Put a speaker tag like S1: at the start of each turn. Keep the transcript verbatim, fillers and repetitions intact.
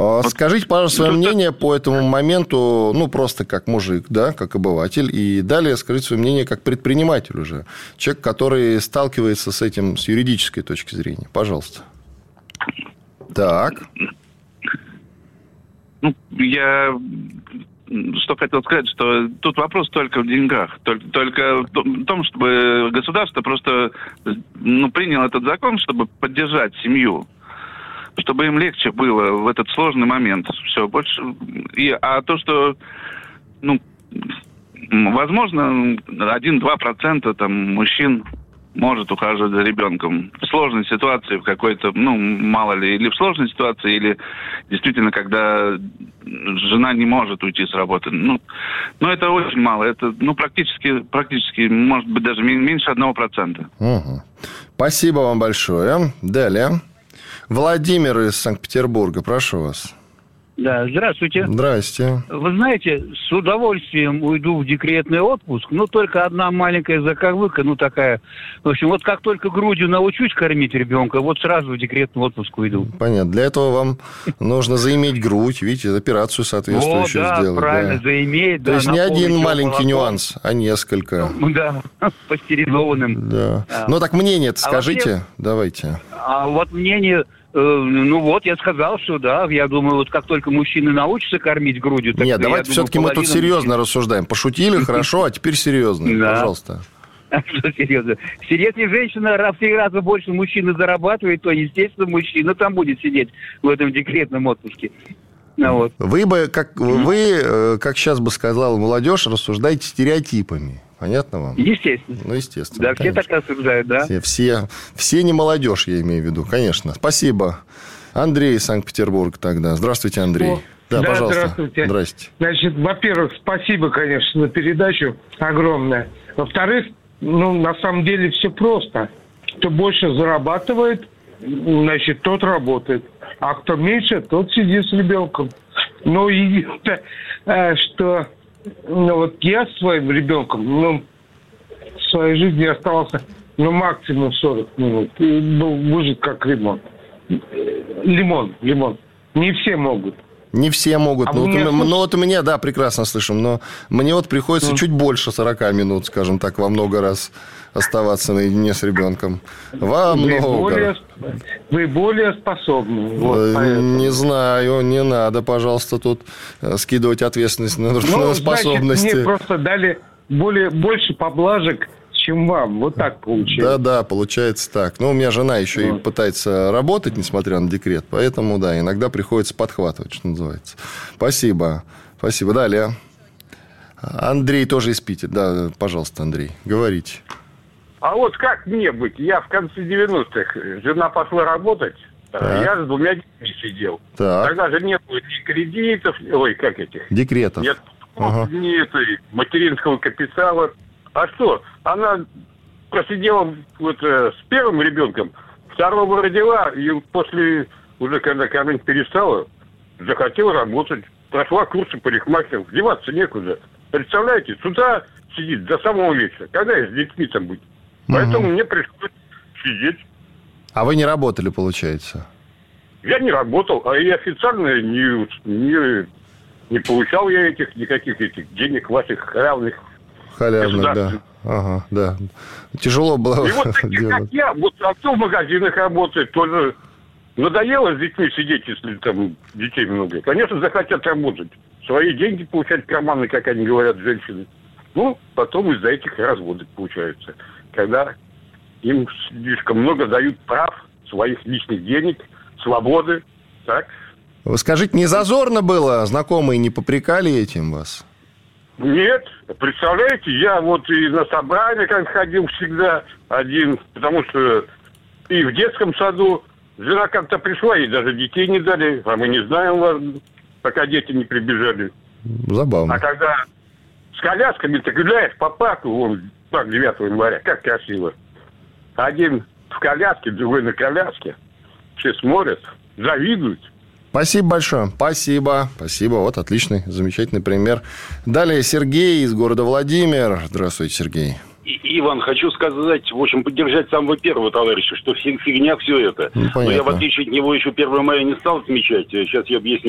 S1: Скажите, пожалуйста, свое мнение по этому моменту, ну, просто как мужик, да, как обыватель, и далее скажите свое мнение как предприниматель уже, человек, который сталкивается с этим с юридической точки зрения. Пожалуйста. Так.
S2: Ну, я что хотел сказать, что тут вопрос только в деньгах, только, только в том, чтобы государство просто ну, приняло этот закон, чтобы поддержать семью. Чтобы им легче было в этот сложный момент. Все, больше... И, а то, что, ну, возможно, один-два процента там мужчин может ухаживать за ребенком в сложной ситуации, в какой-то, ну, мало ли, или в сложной ситуации, или действительно, когда жена не может уйти с работы. Ну, ну это очень мало. Это, ну, практически, практически, может быть, даже меньше одного процента.
S1: Угу. Спасибо вам большое. Далее. Владимир из Санкт-Петербурга, прошу вас.
S3: Да, здравствуйте.
S1: Здрасте.
S3: Вы знаете, с удовольствием уйду в декретный отпуск, но только одна маленькая заковыка, ну такая. В общем, вот как только грудью научусь кормить ребенка, вот сразу в декретный отпуск уйду.
S1: Понятно. Для этого вам нужно заиметь грудь, видите, операцию соответствующую
S3: О, да,
S1: сделать.
S3: правильно,
S1: да.
S3: заиметь.
S1: То
S3: да,
S1: есть не один маленький нюанс, а несколько.
S3: Да, пастеризованным.
S1: Да.
S3: А.
S1: Ну так мнение-то
S3: а
S1: скажите,
S3: вообще,
S1: давайте.
S3: А вот мнение... Ну вот, я сказал, что да, я думаю, вот как только мужчины научатся кормить грудью... Так,
S1: Нет, давайте
S3: думаю,
S1: все-таки мы тут серьезно
S3: мужчин...
S1: рассуждаем. Пошутили, хорошо, а теперь серьезно,
S3: да.
S1: Пожалуйста.
S3: Что серьезно? Если женщина в три раза больше мужчины зарабатывает, то, естественно, мужчина там будет сидеть в этом декретном отпуске. Ну, вот.
S1: Вы бы, как вы, как сейчас бы сказала молодежь, рассуждаете стереотипами. Понятно вам?
S3: Естественно.
S1: Ну, естественно.
S3: Да, конечно. Все так рассуждают, да?
S1: Все, все, все не молодежь, я имею в виду, конечно. Спасибо. Андрей из Санкт-Петербурга тогда. Здравствуйте, Андрей.
S4: О,
S1: да,
S4: да,
S1: пожалуйста.
S4: Здравствуйте.
S1: Здрасте.
S4: Значит, во-первых, спасибо, конечно, за передачу огромное. Во-вторых, ну, на самом деле все просто. Кто больше зарабатывает, значит, тот работает. А кто меньше, тот сидит с ребенком. Но единственное, что... Ну, вот я с своим ребенком, ну, в своей жизни оставался, ну, максимум сорок минут. И был выжит как лимон. Лимон, лимон. Не все могут.
S1: Не все могут.
S4: А
S1: ну,
S4: мне...
S1: вот, ну, вот у меня, да, прекрасно слышим. Но мне вот приходится mm. чуть больше сорок минут, скажем так, во много раз оставаться наедине с ребенком. Во
S4: вы
S1: много.
S4: Более, вы более способны. Вот,
S1: не знаю, не надо, пожалуйста, тут скидывать ответственность на,
S4: ну,
S1: на способности.
S4: Значит, мне просто дали более, больше поблажек, чем вам. Вот так получается.
S1: Да-да, получается так. Но у меня жена еще вот. и пытается работать, несмотря на декрет. Поэтому, да, иногда приходится подхватывать, что называется. Спасибо. Спасибо. Далее. Андрей тоже из Питера. Да, пожалуйста, Андрей, говорите.
S5: А вот как мне быть? Я в конце девяностых, жена пошла работать, так. я с двумя детьми сидел. Так. Тогда же не было ни кредитов, ой, как этих?
S1: Декретов.
S5: Нет,
S1: ага.
S5: ни этой, материнского капитала. А что? Она просидела вот, э, с первым ребенком, второго родила, и после, уже когда кормить перестала, захотела работать. Прошла курсы парикмахеров, деваться некуда. Представляете, с утра сидит до самого вечера. Когда я с детьми там будет? Поэтому угу. мне пришлось сидеть.
S1: А вы не работали, получается?
S5: Я не работал, а и официально не, не, не получал я этих никаких этих денег ваших халявных.
S1: Халявных, да. Ага, да. Тяжело было.
S5: И вот таких, как я, вот а кто в магазинах работает, тоже надоело с детьми сидеть, если там детей много. Конечно, захотят работать. Свои деньги получать карманы, как они говорят, женщины. Ну, потом из-за этих разводов получаются. Когда им слишком много дают прав, своих личных денег, свободы. Так?
S1: Вы скажите, не зазорно было? Знакомые не попрекали этим вас?
S5: Нет. Представляете, я вот и на собрания как ходил всегда один, потому что и в детском саду жена как-то пришла, ей даже детей не дали, а мы не знаем вас, пока дети не прибежали.
S1: Забавно.
S5: А когда с колясками ты гуляешь по парку, вон, парк девятого января, как красиво. Один в коляске, другой на коляске. Все смотрят, завидуют.
S1: Спасибо большое. Спасибо. Спасибо. Вот отличный, замечательный пример. Далее Сергей из города Владимир. Здравствуйте, Сергей.
S6: И, Иван, хочу сказать, в общем, поддержать самого первого товарища, что фигня все это.
S1: Ну,
S6: но я, в отличие от него, еще первое мая не стал отмечать. Сейчас я объясню.